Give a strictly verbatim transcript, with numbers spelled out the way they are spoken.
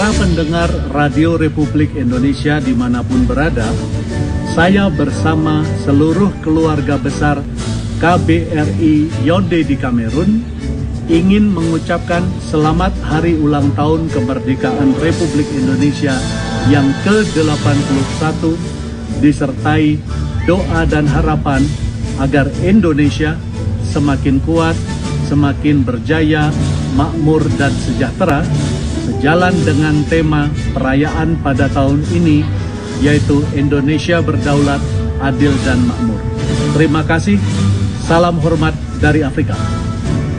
para pendengar Radio Republik Indonesia dimanapun berada, saya bersama seluruh keluarga besar K B R I Yaoundé di Kamerun ingin mengucapkan selamat hari ulang tahun kemerdekaan Republik Indonesia yang ke delapan puluh satu, disertai doa dan harapan agar Indonesia semakin kuat, semakin berjaya, makmur dan sejahtera, sejalan dengan tema perayaan pada tahun ini, yaitu Indonesia berdaulat, adil dan makmur. Terima kasih, salam hormat dari Afrika.